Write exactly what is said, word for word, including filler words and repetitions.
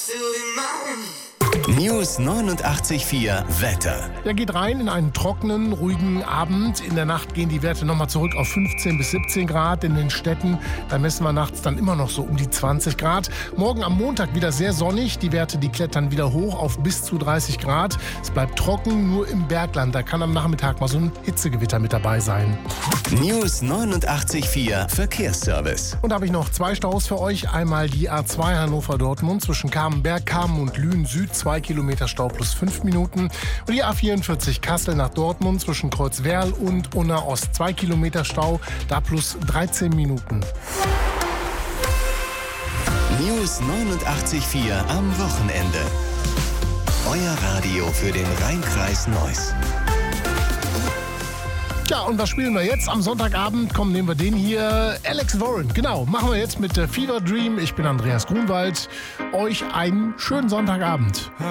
News neunundachtzig Komma vier Wetter. Der geht rein in einen trockenen, ruhigen Abend. In der Nacht gehen die Werte nochmal zurück auf fünfzehn bis siebzehn Grad. In den Städten, da messen wir nachts dann immer noch so um die zwanzig Grad. Morgen am Montag wieder sehr sonnig. Die Werte, die klettern wieder hoch auf bis zu dreißig Grad. Es bleibt trocken, nur im Bergland. Da kann am Nachmittag mal so ein Hitzegewitter mit dabei sein. News neunundachtzig Komma vier Verkehrsservice. Und da habe ich noch zwei Staus für euch. Einmal die A zwei Hannover-Dortmund zwischen Kamenberg, Kamen und Lünen Süd. Zwei Kilometer Stau plus fünf Minuten. Und die A vierundvierzig Kassel nach Dortmund zwischen Kreuzwerl und Unna Ost. Zwei Kilometer Stau, da plus dreizehn Minuten. News neunundachtzig Komma vier am Wochenende. Euer Radio für den Rheinkreis Neuss. Ja, und was spielen wir jetzt am Sonntagabend? Komm, nehmen wir den hier. Alex Warren, genau, machen wir jetzt mit der Fever Dream. Ich bin Andreas Grunwald. Euch einen schönen Sonntagabend.